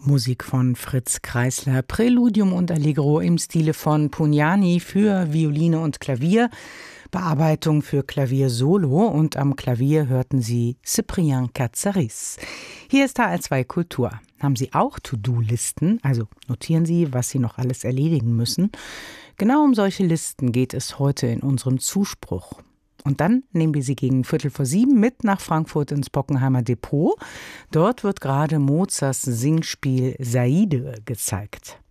Musik von Fritz Kreisler, Präludium und Allegro im Stile von Pugnani für Violine und Klavier, Bearbeitung für Klavier Solo, und am Klavier hörten Sie Cyprien Katsaris. Hier ist HR2 Kultur. Haben Sie auch To-Do-Listen? Also notieren Sie, was Sie noch alles erledigen müssen. Genau um solche Listen geht es heute in unserem Zuspruch. Und dann nehmen wir Sie gegen 6:45 mit nach Frankfurt ins Bockenheimer Depot. Dort wird gerade Mozarts Singspiel Saide gezeigt.